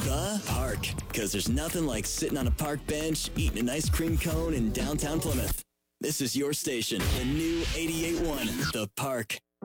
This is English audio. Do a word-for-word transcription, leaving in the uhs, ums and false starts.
The Park. Because there's nothing like sitting on a park bench, eating an ice cream cone in downtown Plymouth. This is your station, the new eighty-eight point one, The Park.